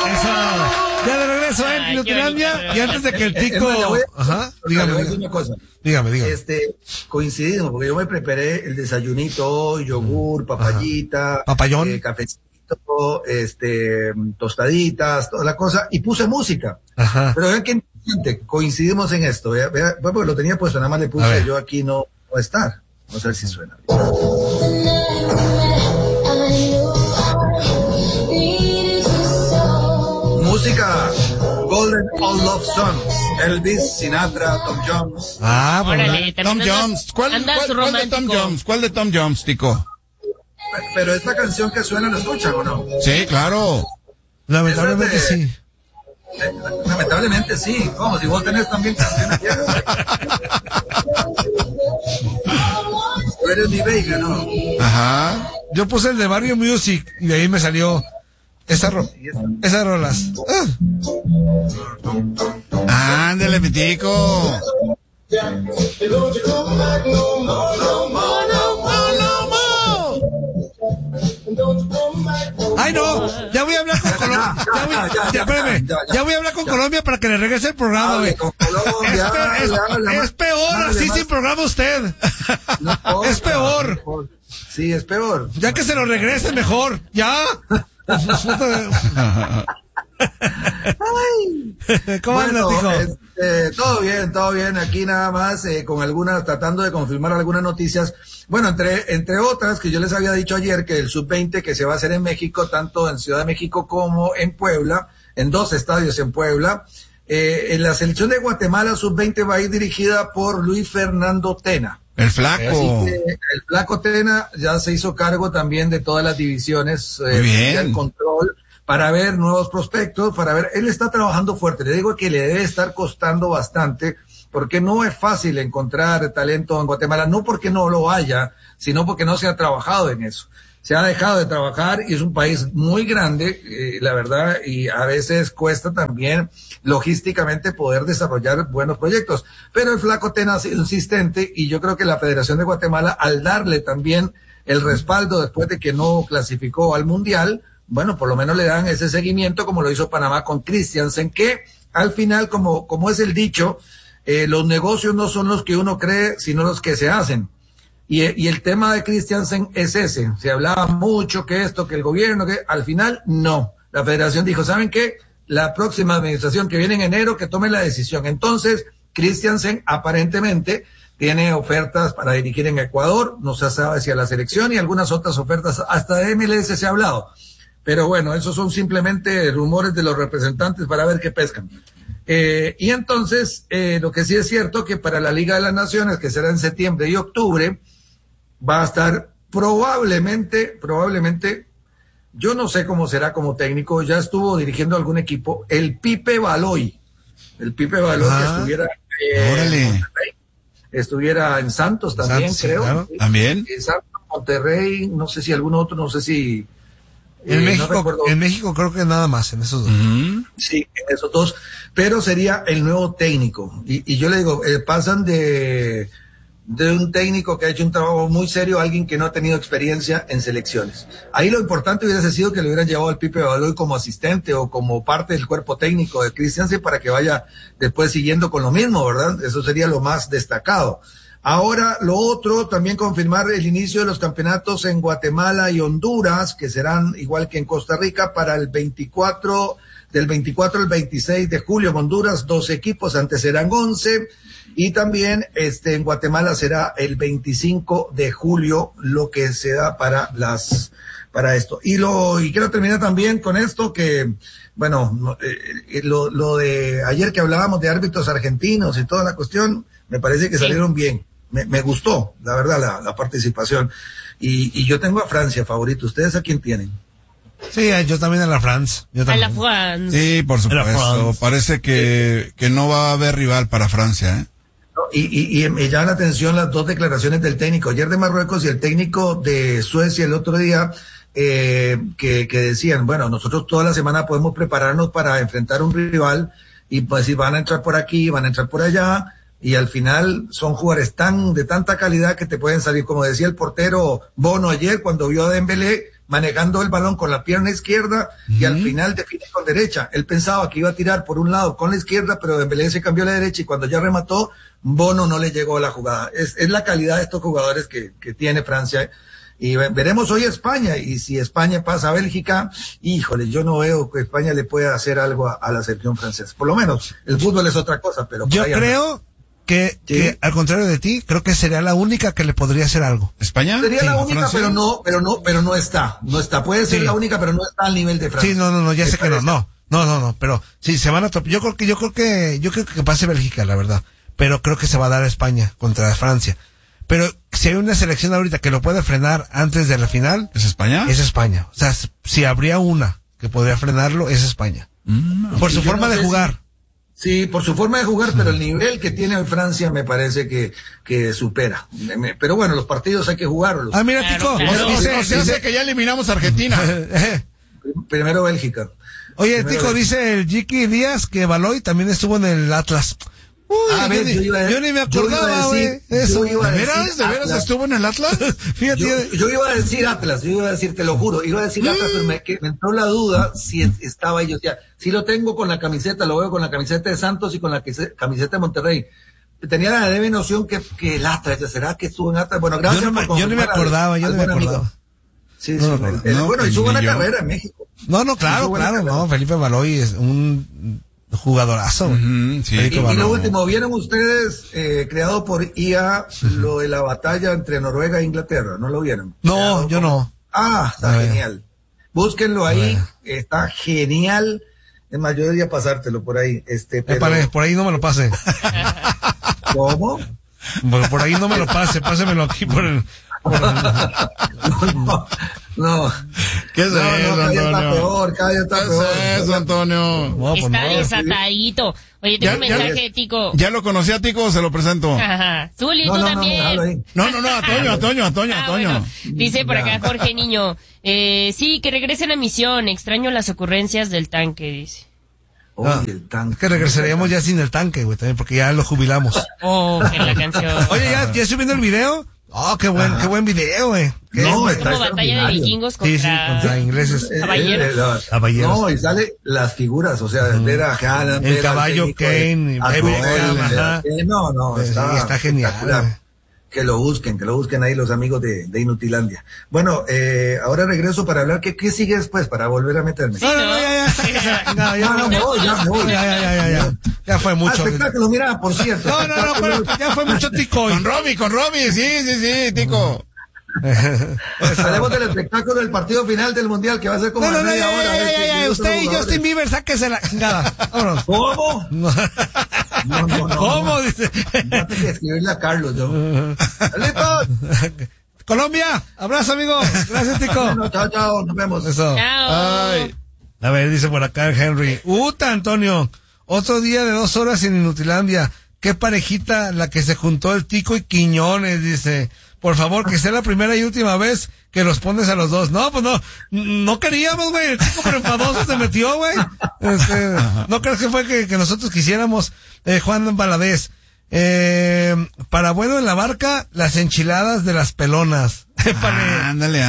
Ya de regreso en Nutilandia, y antes de que el tico... Ajá, dígame una cosa. Dígame. Coincidimos, porque yo me preparé el desayunito, yogur, papayita, cafecito, tostaditas, toda la cosa, y puse música. Ajá. Pero vean qué interesante, coincidimos en esto. Porque lo tenía puesto, nada más le puse yo aquí no estar. Vamos a ver si suena. Música Golden All Love Songs, Elvis, Sinatra, Tom Jones. Órale, Tom Jones. ¿Cuál de Tom Jones? ¿Cuál de Tom Jones, Tico? Pero esta canción que suena, ¿la escuchan o no? Sí, claro. Lamentablemente sí. Lamentablemente sí. Vamos, si vos tenés también canciones. Tú eres mi baby, ¿no? Ajá. Yo puse el de Barrio Music y de ahí me salió esas rolas. Ándale, mi Tico. Ay, no, ya voy a hablar con Colombia. Ya voy a hablar con Colombia para que le regrese el programa, güey. Es peor así sin programa usted. Es peor. Sí, es peor. Ya que se lo regrese mejor. Ya. ¿Cómo anda, Tico? Todo bien, aquí nada más, tratando de confirmar algunas noticias. Bueno, entre otras, que yo les había dicho ayer que el Sub-20 que se va a hacer en México, tanto en Ciudad de México como en Puebla, en 2 estadios en Puebla, en la selección de Guatemala Sub-20 va a ir dirigida por Luis Fernando Tena. El flaco. El flaco Tena ya se hizo cargo también de todas las divisiones, el control, para ver nuevos prospectos, él está trabajando fuerte. Le digo que le debe estar costando bastante, porque no es fácil encontrar talento en Guatemala, no porque no lo haya, sino porque no se ha trabajado en eso. Se ha dejado de trabajar y es un país muy grande, la verdad, y a veces cuesta también logísticamente poder desarrollar buenos proyectos. Pero el flaco Tena ha sido insistente y yo creo que la Federación de Guatemala, al darle también el respaldo después de que no clasificó al Mundial, bueno, por lo menos le dan ese seguimiento como lo hizo Panamá con Christiansen, que al final, como es el dicho, los negocios no son los que uno cree, sino los que se hacen. Y el tema de Christiansen es ese. Se hablaba mucho que esto, que el gobierno, que al final no. La federación dijo, ¿saben qué? La próxima administración que viene en enero que tome la decisión. Entonces, Christiansen aparentemente tiene ofertas para dirigir en Ecuador, no se sabe si a la selección y algunas otras ofertas, hasta de MLS se ha hablado. Pero bueno, esos son simplemente rumores de los representantes para ver qué pescan. Y entonces, lo que sí es cierto que para la Liga de las Naciones, que será en septiembre y octubre, va a estar probablemente, yo no sé cómo será como técnico, ya estuvo dirigiendo algún equipo, el Pipe Baloy que estuviera en Santos también, creo. Claro. ¿También? Santos, Monterrey, no sé si algún otro, no sé si... En México creo que nada más, en esos dos. Sí, en esos dos, pero sería el nuevo técnico. Y yo le digo, pasan de un técnico que ha hecho un trabajo muy serio a alguien que no ha tenido experiencia en selecciones. Ahí lo importante hubiese sido que le hubieran llevado al Pipe Baloy como asistente o como parte del cuerpo técnico de Christiansen para que vaya después siguiendo con lo mismo, ¿verdad? Eso sería lo más destacado. Ahora, lo otro, también confirmar el inicio de los campeonatos en Guatemala y Honduras, que serán igual que en Costa Rica para del 24 al 26 de julio. En Honduras, 12 equipos, antes eran 11. Y también, en Guatemala será el 25 de julio lo que se da para esto. Y quiero terminar también con esto que, bueno, lo de ayer que hablábamos de árbitros argentinos y toda la cuestión, me parece que salieron bien. Me gustó, la verdad, la participación. Y yo tengo a Francia favorito. ¿Ustedes a quién tienen? Sí, yo también a la France. A la France. Sí, por supuesto. Parece que no va a haber rival para Francia, ¿eh? Y me llama la atención las dos declaraciones del técnico ayer de Marruecos y el técnico de Suecia el otro día, que decían, bueno, nosotros toda la semana podemos prepararnos para enfrentar un rival y pues si van a entrar por aquí, van a entrar por allá, y al final son jugadores de tanta calidad que te pueden salir, como decía el portero Bono ayer cuando vio a Dembélé, manejando el balón con la pierna izquierda y al final define con derecha. Él pensaba que iba a tirar por un lado con la izquierda, pero Dembélé se cambió a la derecha y cuando ya remató, Bono no le llegó a la jugada. Es la calidad de estos jugadores que tiene Francia. Y veremos hoy España, y si España pasa a Bélgica, híjole, yo no veo que España le pueda hacer algo a la selección francesa. Por lo menos, el fútbol es otra cosa, pero... Yo creo que al contrario de ti, creo que sería la única que le podría hacer algo. ¿España? Sería la única, pero no está. No está. Puede ser la única, pero no está al nivel de Francia. Sí, no, ya sé que no, pero sí, se van a yo creo que pase Bélgica, la verdad. Pero creo que se va a dar a España contra Francia. Pero si hay una selección ahorita que lo puede frenar antes de la final, ¿es España? Es España. O sea, si habría una que podría frenarlo, es España. Por su forma de jugar. Sí, por su forma de jugar, pero el nivel que tiene Francia me parece que supera. Pero bueno, los partidos hay que jugarlos. Ah, mira, Tico. Dice que ya eliminamos a Argentina. Primero Bélgica. Oye, Tico, dice el Jiki Díaz que Baloy también estuvo en el Atlas. Uy, yo ni me acordaba, güey. Eso. ¿De veras estuvo en el Atlas? Fíjate. Yo iba a decir Atlas, te lo juro. Iba a decir Atlas, pero me entró la duda si estaba ahí. O sea, si lo tengo con la camiseta, lo veo con la camiseta de Santos y con la camiseta de Monterrey. Tenía la leve noción que el Atlas, ¿será que estuvo en Atlas? Bueno, gracias yo no me acordaba. Sí, bueno, hizo buena carrera en México. Claro, Felipe Baloy es un jugadorazo. Sí. Y lo último, ¿vieron ustedes, creado por IA, lo de la batalla entre Noruega e Inglaterra? ¿No lo vieron? No, yo no. Está genial. Búsquenlo ahí, está genial. Es más, yo debería pasártelo por ahí. Pero... por ahí no me lo pase. ¿Cómo? Por ahí no me lo pase, pásemelo aquí por el... No. ¿Qué es eso, Antonio? Cada día está peor. ¿Qué es eso, Antonio? Está desatadito. Oye, tengo un mensaje de Tico. ¿Ya lo conocí a Tico o se lo presento? Ajá. Zuli, tú también. No, Antonio. Bueno. Dice por acá Jorge Niño. Sí, que regresen a misión. Extraño las ocurrencias del tanque, dice. El tanque. Es que regresaríamos ya sin el tanque, güey, también, porque ya lo jubilamos. Que la canción. Oye, ¿ya estoy viendo el video? Qué buen video, güey. No, es como batalla de vikingos contra ingleses. Caballeros. No, y sale las figuras, o sea, ver a Haaland, el caballo Kane, está genial. Que lo busquen ahí los amigos de Inutilandia. Bueno, ahora regreso para hablar, ¿qué sigue después? Para volver a meterme. Ya fue mucho. Espectáculo, mira, por cierto. Pero ya fue mucho, Tico. Con Robbie, sí, Tico. Hablemos del espectáculo del partido final del Mundial que va a ser como media hora. Usted y Justin Bieber, sáquese la chingada. Vámonos. ¿Cómo? No. ¿Cómo? Dice. Tengo que escribirle a Carlos, yo. ¡Listos! Colombia, abrazo, amigo. Gracias, Tico. Bueno, chao, nos vemos. Eso. Chao. Ay. A ver, dice por acá Henry. Antonio. Otro día de 2 horas en Inutilandia. Qué parejita la que se juntó el Tico y Quiñones, dice. Por favor, que sea la primera y última vez que los pones a los dos. No, pues no queríamos, güey. El Tico pero enfadoso se metió, güey. No crees que fue que nosotros quisiéramos. Juan Valadez. Para bueno en la barca, las enchiladas de las pelonas. Ándale.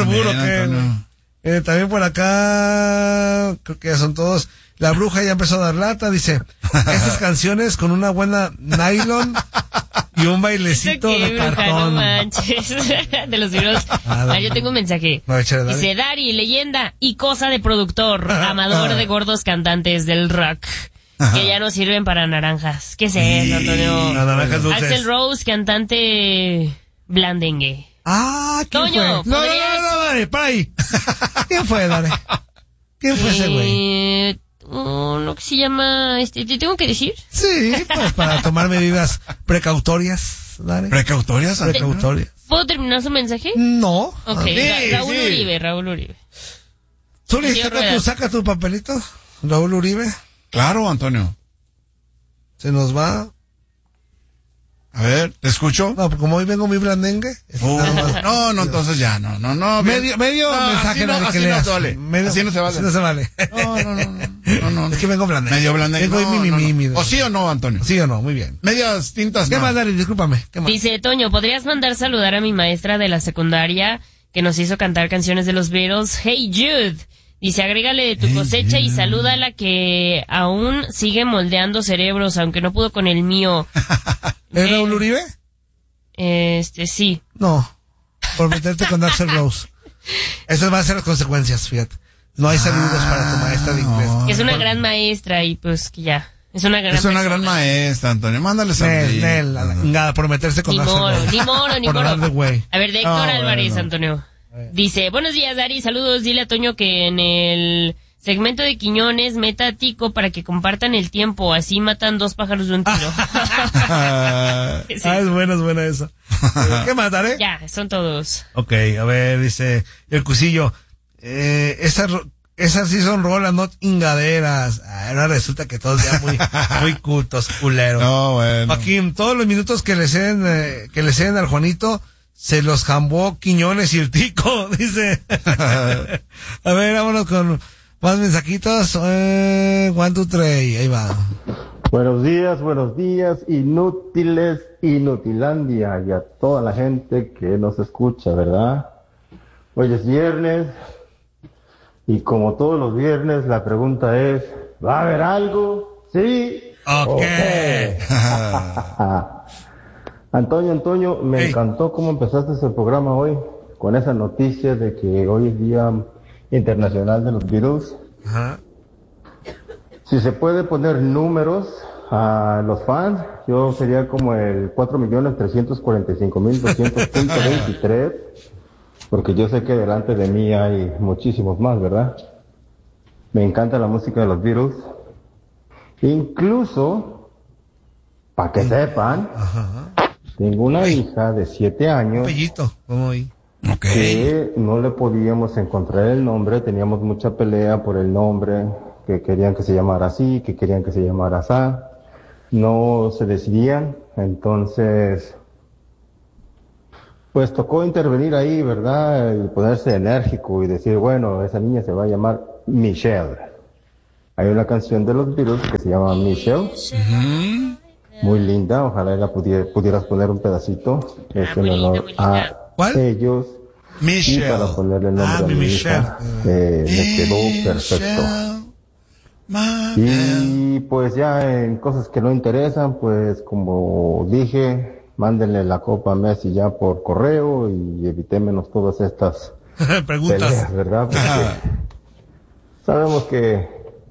También por acá, creo que ya son todos. La bruja ya empezó a dar lata, dice. Esas canciones con una buena nylon y un bailecito de cartón. No manches. De los virus. Yo tengo un mensaje. Dice Dari, leyenda y cosa de productor, amador de gordos cantantes del rock. Que ya no sirven para naranjas. ¿Qué es eso, Antonio? Naranjas dulces. Axel Rose, cantante blandengue. ¿Quién Toño, fue? No, dale, para ahí. ¿Quién fue, dale? ¿Quién fue ese güey? Lo que se llama, ¿te tengo que decir? Sí, pues para tomar medidas precautorias, dale. ¿Precautorias? ¿Puedo terminar su mensaje? No. Ok, Raúl Uribe. Zuli, saca tu papelito. Raúl Uribe. Claro, Antonio. Se nos va. A ver, ¿te escucho? No, como hoy vengo muy blandengue. No, entonces ya, no. Medio mensaje así no se vale. Así no se vale. Así no se vale. No. Es que vengo blandengue. Medio blandengue. Vengo ¿O sí o no, Antonio? Sí o no, muy bien. Medias tintas, ¿Qué más, Dari? Discúlpame. ¿Qué más? Dice, Toño, ¿podrías mandar saludar a mi maestra de la secundaria que nos hizo cantar canciones de los Beatles. Hey Jude, dice, agrégale de tu cosecha y saluda a la que aún sigue moldeando cerebros, aunque no pudo con el mío. ¿Es Raúl Uribe? Sí. No, por meterte con Axl Rose. Esas van a ser las consecuencias, fíjate. No hay saludos para tu maestra de inglés. Que es una gran maestra y pues que ya. Es una gran maestra, Antonio. Mándale saludos. Nada, por meterse con Axl Rose. Ni moro. A ver, de Héctor Álvarez, bueno. Antonio. Dice, buenos días, Dari, saludos. Dile a Toño que en el segmento de Quiñones meta a Tico para que compartan el tiempo. Así matan 2 pájaros de un tiro. Sí. Es buena esa. ¿Qué mataré? Ya, son todos. Ok, a ver, dice el Cusillo. Esas sí son rolas, no ingaderas. Ahora resulta que todos ya muy cultos, culeros. No, bueno. Joaquín, todos los minutos que le ceden al Juanito, se los jambó Quiñones y el Tico, dice. A ver, vámonos con más mensajitos. 1, 2, 3, ahí va. Buenos días, inútiles, inutilandia, y a toda la gente que nos escucha, ¿verdad? Hoy es viernes, y como todos los viernes, la pregunta es, ¿va a haber algo? ¿Sí? Ok. Antonio, me encantó cómo empezaste ese programa hoy, con esa noticia de que hoy es Día Internacional de los Beatles. Ajá. Si se puede poner números a los fans, yo sería como el 4.345.200.23, porque yo sé que delante de mí hay muchísimos más, ¿verdad? Me encanta la música de los Beatles. Incluso, para que sepan, tengo una hija de 7 años que no le podíamos encontrar el nombre, teníamos mucha pelea por el nombre, que querían que se llamara así, que querían que se llamara asá, no se decidían, entonces pues tocó intervenir ahí, ¿verdad? Y ponerse enérgico y decir, bueno, esa niña se va a llamar Michelle. Hay una canción de los Beatles que se llama Michelle. Muy linda, ojalá la pudieras poner un pedacito. Es en honor a ellos. Michelle. Y para ponerle el nombre a mi hija, me quedó perfecto. Y pues ya en cosas que no interesan, pues como dije, mándenle la copa a Messi ya por correo y evitémonos todas estas preguntas, peleas, ¿verdad? Porque sabemos que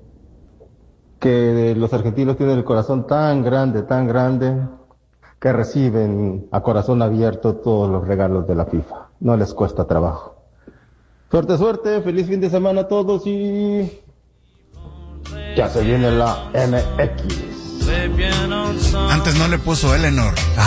los argentinos tienen el corazón tan grande, que reciben a corazón abierto todos los regalos de la FIFA. No les cuesta trabajo. Suerte, feliz fin de semana a todos y ya se viene la MX. Antes no le puso Eleanor.